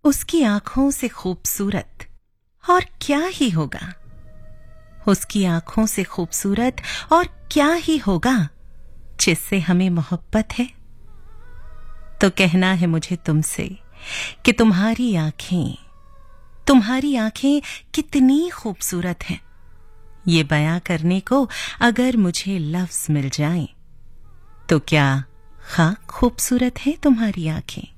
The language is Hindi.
उसकी आंखों से खूबसूरत और क्या ही होगा, उसकी आंखों से खूबसूरत और क्या ही होगा जिससे हमें मोहब्बत है। तो कहना है मुझे तुमसे कि तुम्हारी आंखें कितनी खूबसूरत हैं। ये बयां करने को अगर मुझे लफ्ज मिल जाएं, तो क्या खाक खूबसूरत है तुम्हारी आंखें।